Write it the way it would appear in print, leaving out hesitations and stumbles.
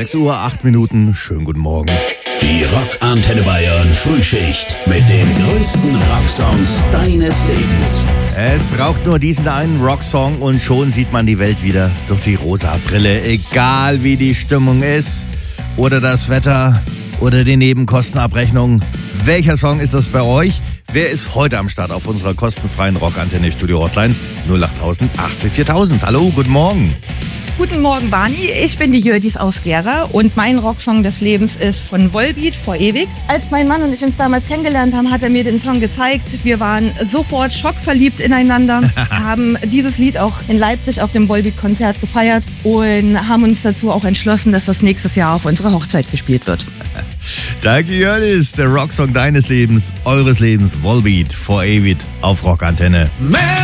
6 Uhr, 8 Minuten. Schönen guten Morgen. Die Rock-Antenne Bayern Frühschicht mit den größten Rocksongs deines Lebens. Es braucht nur diesen einen Rocksong und schon sieht man die Welt wieder durch die rosa Brille. Egal wie die Stimmung ist oder das Wetter oder die Nebenkostenabrechnung. Welcher Song ist das bei euch? Wer ist heute am Start auf unserer kostenfreien Rockantenne Studio Hotline 08000 80 4000? Hallo, guten Morgen. Guten Morgen, Barney. Ich bin die Jördis aus Gera und mein Rocksong des Lebens ist von Volbeat, Vor ewig. Als mein Mann und ich uns damals kennengelernt haben, hat er mir den Song gezeigt. Wir waren sofort schockverliebt ineinander, haben dieses Lied auch in Leipzig auf dem Volbeat-Konzert gefeiert und haben uns dazu auch entschlossen, dass das nächstes Jahr auf unserer Hochzeit gespielt wird. Danke, Jördis. Der Rocksong deines Lebens, eures Lebens, Volbeat, Vor ewig auf Rockantenne.